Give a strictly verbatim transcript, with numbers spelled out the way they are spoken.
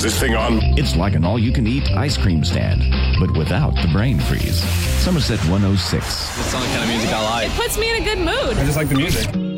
this thing on? It's like an all-you-can-eat ice cream stand, but without the brain freeze. Somerset one oh six. It's the only kind of music I like. It puts me in a good mood. I just like the music.